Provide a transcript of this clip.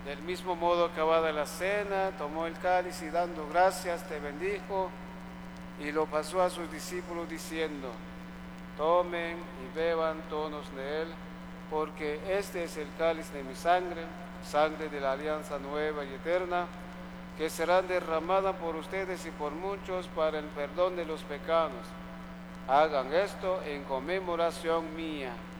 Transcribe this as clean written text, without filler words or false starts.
Del mismo modo, acabada la cena, tomó el cáliz y dando gracias, te bendijo y lo pasó a sus discípulos diciendo: tomen y beban todos de él, porque este es el cáliz de mi sangre, sangre de la alianza nueva y eterna, que será derramada por ustedes y por muchos para el perdón de los pecados. Hagan esto en conmemoración mía.